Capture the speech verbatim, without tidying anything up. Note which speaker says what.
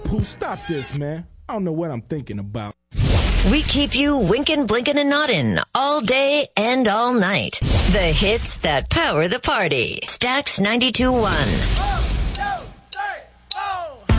Speaker 1: Pooh, stop this, man. I don't know what I'm thinking about.
Speaker 2: We keep you winking, blinking, and nodding all day and all night. The hits that power the party. Stax ninety-two point one.